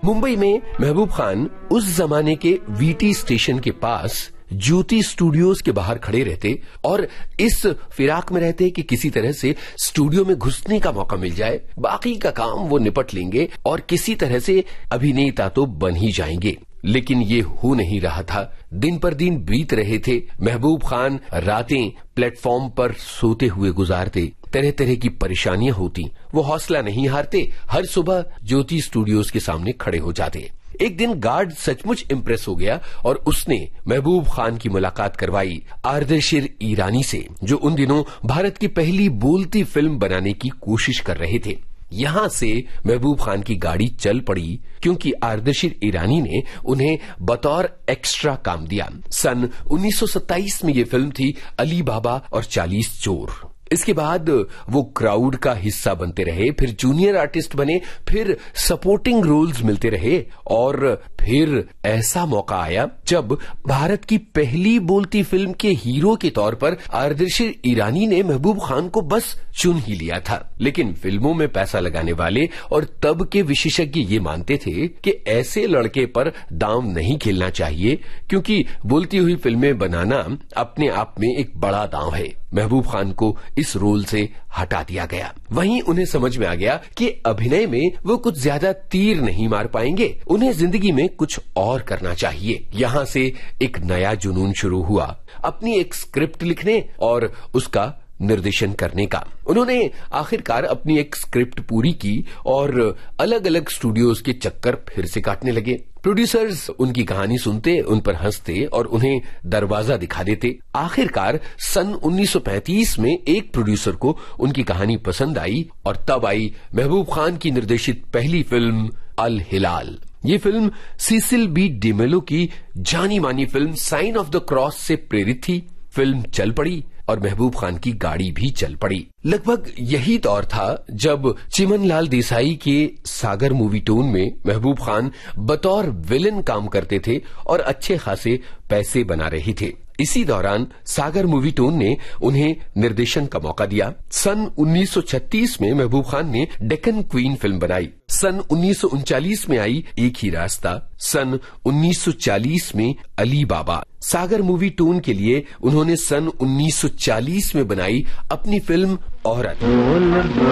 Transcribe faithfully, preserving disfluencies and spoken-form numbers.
मुंबई में महबूब खान उस जमाने के वीटी स्टेशन के पास ज्योति स्टूडियोज के बाहर खड़े रहते और इस फिराक में रहते कि किसी तरह से स्टूडियो में घुसने का मौका मिल जाए, बाकी का काम वो निपट लेंगे और किसी तरह से अभिनेता तो बन ही जाएंगे। लेकिन ये हो नहीं रहा था। दिन पर दिन बीत रहे थे। महबूब खान रातें प्लेटफॉर्म पर सोते हुए गुजारते। तरह तरह की परेशानियां होती। वो हौसला नहीं हारते। हर सुबह ज्योति स्टूडियोज के सामने खड़े हो जाते। एक दिन गार्ड सचमुच इम्प्रेस हो गया और उसने महबूब खान की मुलाकात करवाई आर्देशिर ईरानी से, जो उन दिनों भारत की पहली बोलती फिल्म बनाने की कोशिश कर रहे थे। यहां से महबूब खान की गाड़ी चल पड़ी क्योंकि आर्देशिर ईरानी ने उन्हें बतौर एक्स्ट्रा काम दिया। सन उन्नीस सौ सत्ताईस में ये फिल्म थी अली बाबा और चालीस चोर। इसके बाद वो क्राउड का हिस्सा बनते रहे, फिर जूनियर आर्टिस्ट बने, फिर सपोर्टिंग रोल्स मिलते रहे और फिर ऐसा मौका आया जब भारत की पहली बोलती फिल्म के हीरो के तौर पर आर्देशिर ईरानी ने महबूब खान को बस चुन ही लिया था। लेकिन फिल्मों में पैसा लगाने वाले और तब के विशेषज्ञ ये मानते थे कि ऐसे लड़के पर दांव नहीं खेलना चाहिए, क्योंकि बोलती हुई फिल्में बनाना अपने आप में एक बड़ा दांव है। महबूब खान को इस रोल से हटा दिया गया। वहीं उन्हें समझ में आ गया कि अभिनय में वो कुछ ज्यादा तीर नहीं मार पाएंगे, उन्हें जिंदगी में कुछ और करना चाहिए। यहां से एक नया जुनून शुरू हुआ, अपनी एक स्क्रिप्ट लिखने और उसका निर्देशन करने का। उन्होंने आखिरकार अपनी एक स्क्रिप्ट पूरी की और अलग अलग स्टूडियोज के चक्कर फिर से काटने लगे। प्रोड्यूसर्स उनकी कहानी सुनते, उन पर हंसते और उन्हें दरवाजा दिखा देते। आखिरकार सन उन्नीस सौ पैंतीस में एक प्रोड्यूसर को उनकी कहानी पसंद आई और तब आई महबूब खान की निर्देशित पहली फिल्म अल हिलाल। ये फिल्म सीसिल बी डिमेलो की जानी मानी film sign of the cross से प्रेरित थी। फिल्म चल पड़ी और महबूब खान की गाड़ी भी चल पड़ी। लगभग यही दौर था जब चिमनलाल देसाई के सागर मूवी टोन में महबूब खान बतौर विलेन काम करते थे और अच्छे खासे पैसे बना रहे थे। इसी दौरान सागर मूवी टोन ने उन्हें निर्देशन का मौका दिया। सन उन्नीस सौ छत्तीस में महबूब खान ने डेक्कन क्वीन फिल्म बनाई। सन उन्नीस सौ उनचालीस में आई एक ही रास्ता। सन उन्नीस सौ चालीस में अली बाबा। सागर मूवी टोन के लिए उन्होंने सन उन्नीस सौ चालीस में बनाई अपनी फिल्म औरत।